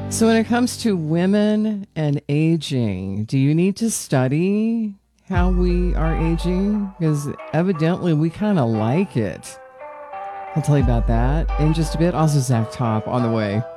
So, when it comes to women and aging, do you need to study how we are aging? Because evidently we kind of like it. I'll tell you about that in just a bit. Also, Zach Top on the way.